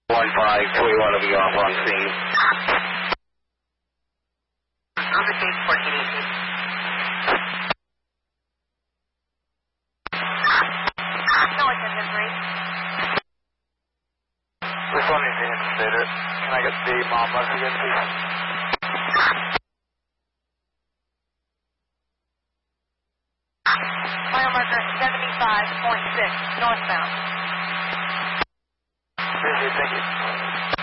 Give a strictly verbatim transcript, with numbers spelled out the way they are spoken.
one five, twenty-one will be off on scene. On the case, fourteen eighteen. No attention, three. This one is reinstated. Can I get the mom bus again, please? Mile marker seventy-five point six, northbound. Appreciate it, thank you.